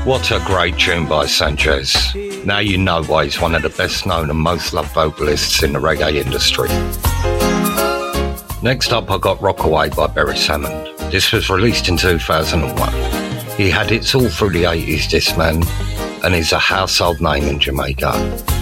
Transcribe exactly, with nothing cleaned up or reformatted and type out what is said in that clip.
What a great tune by Sanchez. Now you know why he's one of the best known and most loved vocalists in the reggae industry. Next up I got Rockaway by Beres Hammond. This was released in two thousand one. He had hits all through the eighties, this man, and he's a household name in Jamaica.